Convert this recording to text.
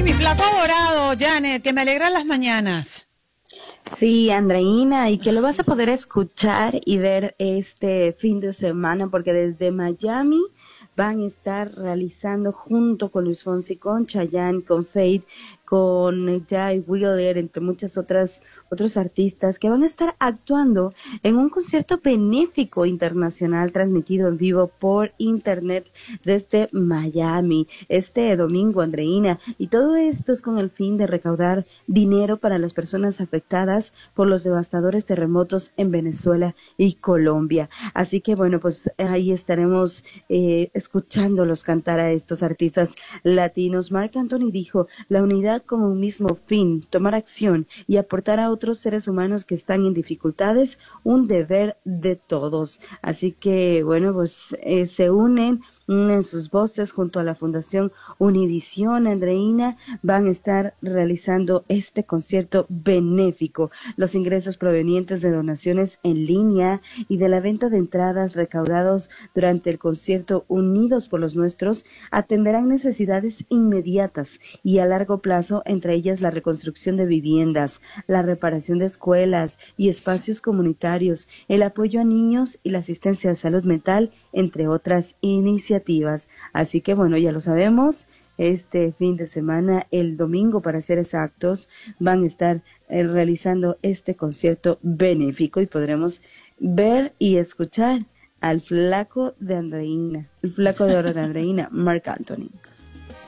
mi flaco adorado, Janet, que me alegra las mañanas. Sí, Andreina, y que lo vas a poder escuchar y ver este fin de semana, porque desde Miami van a estar realizando junto con Luis Fonsi, con Chayanne, con Faith, con Jay Wheeler, entre muchas otros artistas que van a estar actuando en un concierto benéfico internacional transmitido en vivo por internet desde Miami este domingo, Andreina, y todo esto es con el fin de recaudar dinero para las personas afectadas por los devastadores terremotos en Venezuela y Colombia. Así que bueno, pues ahí estaremos escuchándolos cantar a estos artistas latinos. Marc Anthony dijo: la unidad como un mismo fin, tomar acción y aportar a otros seres humanos que están en dificultades, un deber de todos. Así que, bueno, pues se unen sus voces junto a la Fundación Univisión, Andreina, van a estar realizando este concierto benéfico. Los ingresos provenientes de donaciones en línea y de la venta de entradas recaudados durante el concierto Unidos por los Nuestros atenderán necesidades inmediatas y a largo plazo, entre ellas la reconstrucción de viviendas, la reparación de escuelas y espacios comunitarios, el apoyo a niños y la asistencia de salud mental, entre otras iniciativas. Así que bueno, ya lo sabemos, este fin de semana, el domingo para ser exactos, van a estar realizando este concierto benéfico y podremos ver y escuchar al flaco de Andreina, el flaco de oro de Andreina, Marc Anthony.